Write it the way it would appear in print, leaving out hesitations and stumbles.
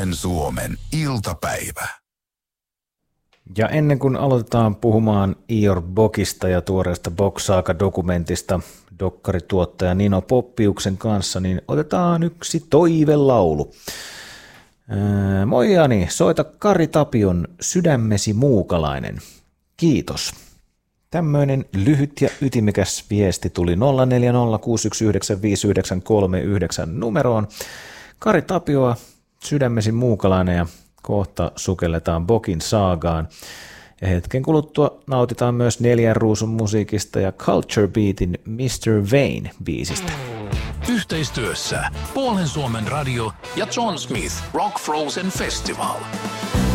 Puolen Suomen iltapäivä. Ja ennen kuin aloitetaan puhumaan Ior Bokista ja tuoreesta Bok-saaga-dokumentista dokkarituottaja Nino Poppiuksen kanssa, niin otetaan yksi toivelaulu. Moi Jani, soita Kari Tapion Sydämesi muukalainen. Kiitos. Tämmöinen lyhyt ja ytimekäs viesti tuli 0406195939 numeroon. Kari Tapioa, Sydämesi muukalainen, ja kohta sukelletaan Bokin saagaan. Ja hetken kuluttua nautitaan myös 4 ruusun musiikista ja Culture Beatin Mr. Vane -biisistä. Yhteistyössä Puolen Suomen radio ja John Smith Rock Frozen Festival.